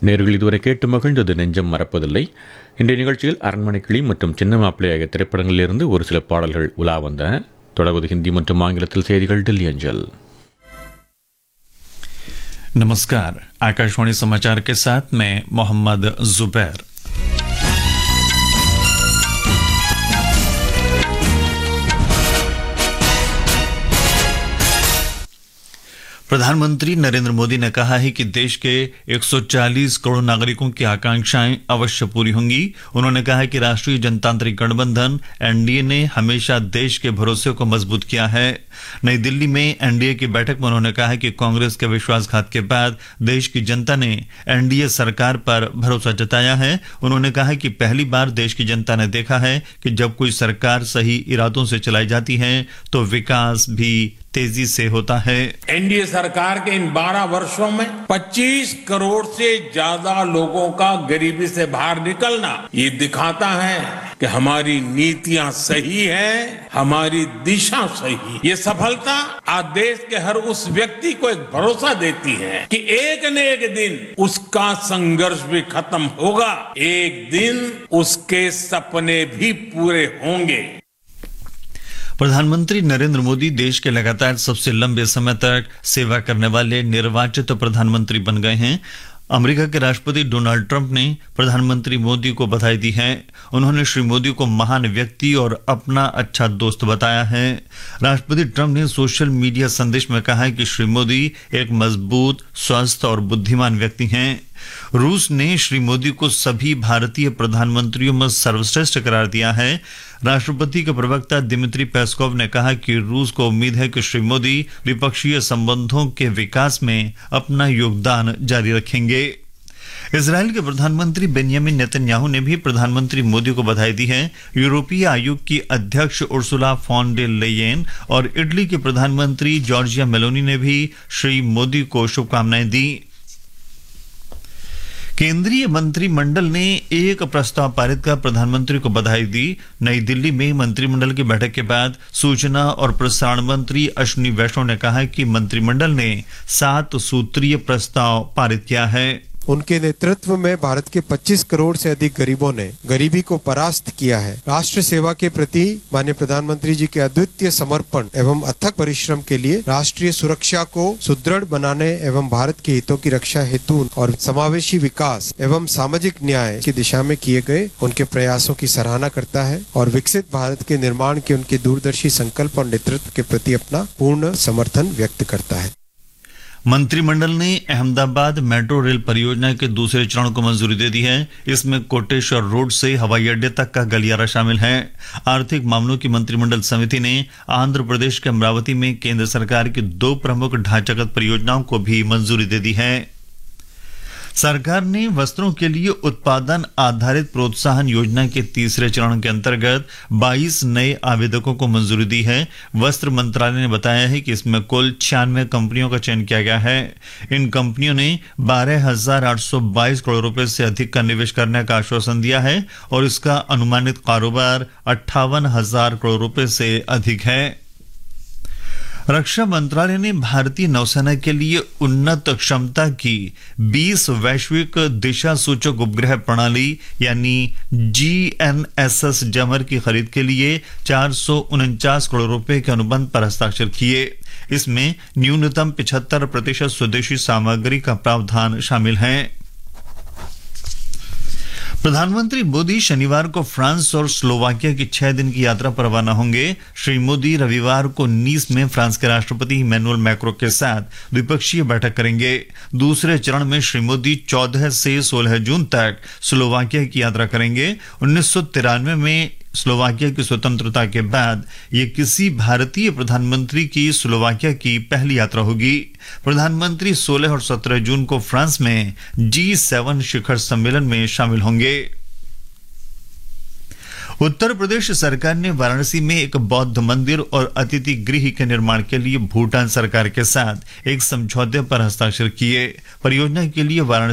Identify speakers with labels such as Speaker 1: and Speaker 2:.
Speaker 1: நேர்கள் இதுவரை கேட்டு மகிழ்ந்தது நெஞ்சம் மறப்பதில்லை. இன்றைய நிகழ்ச்சியில் அரண்மனை கிளி மற்றும் சின்ன மாப்பிள்ளை ஆகிய திரைப்படங்களிலிருந்து ஒரு சில பாடல்கள் உலா வந்தன. தொடர்வது ஹிந்தி மற்றும் ஆங்கிலத்தில் செய்திகள் दिल्ली अंचल।
Speaker 2: नमस्कार, आकाशवाणी समाचार के साथ मैं मोहम्मद जुबैर। प्रधानमंत्री नरेंद्र मोदी ने कहा है कि देश के 140 करोड़ नागरिकों की आकांक्षाएं अवश्य पूरी होंगी। उन्होंने कहा कि राष्ट्रीय जनतांत्रिक गठबंधन एनडीए ने हमेशा देश के भरोसे को मजबूत किया है। नई दिल्ली में एनडीए की बैठक में उन्होंने कहा कि कांग्रेस के विश्वासघात के बाद देश की जनता ने एनडीए सरकार पर भरोसा जताया है। उन्होंने कहा कि पहली बार देश की जनता ने देखा है कि जब कोई सरकार सही इरादों से चलाई जाती है तो विकास भी तेजी से होता है।
Speaker 3: एनडीए सरकार के इन 12 वर्षों में 25 करोड़ से ज्यादा लोगों का गरीबी से बाहर निकलना ये दिखाता है कि हमारी नीतियां सही है, हमारी दिशा सही। ये सफलता आज देश के हर उस व्यक्ति को एक भरोसा देती है कि एक न एक दिन उसका संघर्ष भी खत्म होगा, एक दिन उसके सपने भी पूरे होंगे।
Speaker 2: प्रधानमंत्री नरेंद्र मोदी देश के लगातार सबसे लंबे समय तक सेवा करने वाले निर्वाचित प्रधानमंत्री बन गए हैं। अमेरिका के राष्ट्रपति डोनाल्ड ट्रंप ने प्रधानमंत्री मोदी को बधाई दी है। उन्होंने श्री मोदी को महान व्यक्ति और अपना अच्छा दोस्त बताया है। राष्ट्रपति ट्रंप ने सोशल मीडिया संदेश में कहा है कि श्री मोदी एक मजबूत, स्वस्थ और बुद्धिमान व्यक्ति हैं। रूस ने श्री मोदी को सभी भारतीय प्रधानमंत्रियों में सर्वश्रेष्ठ करार दिया है। राष्ट्रपति के प्रवक्ता दिमित्री पेस्कोव ने कहा कि रूस को उम्मीद है कि श्री मोदी द्विपक्षीय संबंधों के विकास में अपना योगदान जारी रखेंगे। इजराइल के प्रधानमंत्री बेंजामिन नेतन्याहू ने भी प्रधानमंत्री मोदी को बधाई दी है। यूरोपीय आयोग की अध्यक्ष उर्सुला फॉन डेर लेयेन और इटली के प्रधानमंत्री जॉर्जिया मेलोनी ने भी श्री मोदी को शुभकामनाएं दी। केंद्रीय मंत्रिमंडल ने एक प्रस्ताव पारित कर प्रधानमंत्री को बधाई दी। नई दिल्ली में मंत्रिमंडल की बैठक के बाद सूचना और प्रसारण मंत्री अश्विनी वैष्णव ने कहा कि मंत्रिमंडल ने 7 सूत्रीय प्रस्ताव पारित किया है।
Speaker 4: उनके नेतृत्व में भारत के 25 करोड़ से अधिक गरीबों ने गरीबी को परास्त किया है। राष्ट्र सेवा के प्रति माननीय प्रधानमंत्री जी के अद्वितीय समर्पण एवं अथक परिश्रम के लिए राष्ट्रीय सुरक्षा को सुदृढ़ बनाने एवं भारत के हितों की रक्षा हेतु और समावेशी विकास एवं सामाजिक न्याय की दिशा में किए गए उनके प्रयासों की सराहना करता है और विकसित भारत के निर्माण के उनके दूरदर्शी संकल्प और नेतृत्व के प्रति अपना पूर्ण समर्थन व्यक्त करता है।
Speaker 2: मंत्रिमंडल ने अहमदाबाद मेट्रो रेल परियोजना के दूसरे चरण को मंजूरी दे दी है। इसमें कोटेश्वर रोड से हवाई अड्डे तक का गलियारा शामिल है। आर्थिक मामलों की मंत्रिमंडल समिति ने आंध्र प्रदेश के अमरावती में केंद्र सरकार की 2 प्रमुख ढांचागत परियोजनाओं को भी मंजूरी दे दी है। सरकार ने वस्त्रों के लिए उत्पादन आधारित प्रोत्साहन योजना के तीसरे चरण के अंतर्गत 22 नए आवेदकों को मंजूरी दी है। वस्त्र मंत्रालय ने बताया है कि इसमें कुल 96 कंपनियों का चयन किया गया है। इन कंपनियों ने 12,822 करोड़ रुपए से अधिक का निवेश करने का आश्वासन दिया है और इसका अनुमानित कारोबार 58,000 करोड़ रुपए से अधिक है। रक्षा मंत्रालय ने भारतीय नौसेना के लिए उन्नत क्षमता की 20 वैश्विक दिशा सूचक उपग्रह प्रणाली यानी GNSS जमर की खरीद के लिए 449 करोड़ रुपए के अनुबंध पर हस्ताक्षर किए। इसमें न्यूनतम 75% स्वदेशी सामग्री का प्रावधान शामिल है। प्रधानमंत्री मोदी शनिवार को फ्रांस और स्लोवाकिया की 6 दिन की यात्रा पर रवाना होंगे। श्री मोदी रविवार को नीस में फ्रांस के राष्ट्रपति इमैनुअल मैक्रों के साथ द्विपक्षीय बैठक करेंगे। दूसरे चरण में श्री मोदी 14 से 16 जून तक स्लोवाकिया की यात्रा करेंगे। 1993 में स्लोवाकिया की स्वतंत्रता के बाद ये किसी भारतीय प्रधानमंत्री की स्लोवाकिया की पहली यात्रा होगी। प्रधानमंत्री 16 और 17 जून को फ्रांस में G7 शिखर सम्मेलन में शामिल होंगे। उत्तर प्रदेश सरकार ने वाराणसी में एक बौद्ध मंदिर और अतिथि गृह के निर्माण के लिए भूटान सरकार के साथ एक समझौते पर हस्ताक्षर किए। परियोजना के लिए वाराणसी